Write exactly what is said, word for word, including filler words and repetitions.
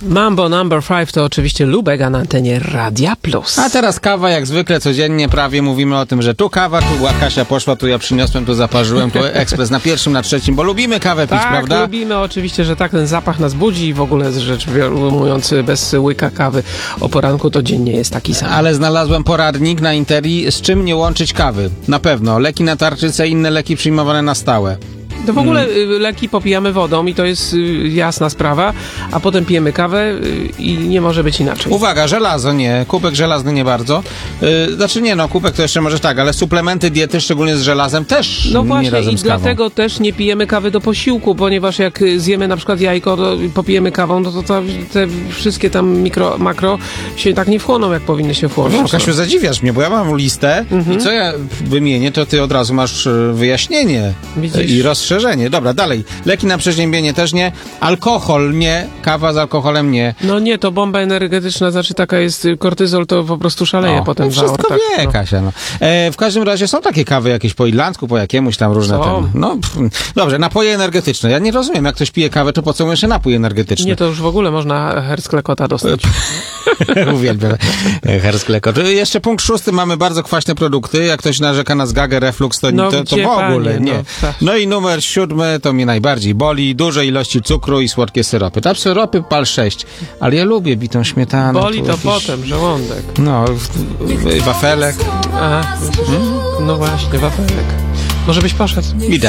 Mambo number five to oczywiście Lubega na antenie Radia Plus. A teraz kawa, jak zwykle, codziennie prawie mówimy o tym, że tu kawa, tu Kasia poszła, tu ja przyniosłem, tu zaparzyłem, tu ekspres na pierwszym, na trzecim, bo lubimy kawę pić, tak, prawda? lubimy oczywiście, że tak, ten zapach nas budzi i w ogóle rzecz ujmując, bez łyka kawy o poranku to dzień nie jest taki sam. Ale znalazłem poradnik na Interi, z czym nie łączyć kawy. Na pewno. Leki na tarczycę, inne leki przyjmowane na stałe. To w ogóle hmm. leki popijamy wodą i to jest y, jasna sprawa, a potem pijemy kawę y, i nie może być inaczej. Uwaga, żelazo nie, kubek żelazny nie bardzo. Yy, znaczy nie, no kubek to jeszcze może tak, ale suplementy diety, szczególnie z żelazem, też no nie właśnie, razem i z kawą. dlatego też nie pijemy kawy do posiłku, ponieważ jak zjemy na przykład jajko, to popijemy kawą, no to ta, te wszystkie tam mikro, makro się tak nie wchłoną, jak powinny się wchłonąć. No, Kasiu, zadziwiasz mnie, bo ja mam listę mhm. i co ja wymienię, to ty od razu masz wyjaśnienie Widzisz? i rozszerzenie. Dobra, dalej. Leki na przeziębienie też nie. Alkohol nie. Kawa z alkoholem nie. No nie, to bomba energetyczna, znaczy taka jest, kortyzol to po prostu szaleje no, potem. No wszystko w aortach, wie, no. Kasia. No. E, w każdym razie są takie kawy jakieś po irlandzku, po jakiemuś tam różne. Ten, no, pff, dobrze, napoje energetyczne. Ja nie rozumiem, jak ktoś pije kawę, to po co mu jeszcze napój energetyczny? Nie, to już w ogóle można Hersklekota dostać. Uwielbiam Hersklekot. Jeszcze punkt szósty, mamy bardzo kwaśne produkty. Jak ktoś narzeka na zgagę, reflux, to, no, to, to w ogóle panie, nie. No, tak. no i numer siódmy, to mnie najbardziej boli. Duże ilości cukru i słodkie syropy. Tam syropy pal sześć, ale ja lubię bitą śmietanę. Boli to jakiś... potem, żołądek. No, w, w, wafelek. Aha, hmm? No właśnie, wafelek. Może byś poszedł? Widać.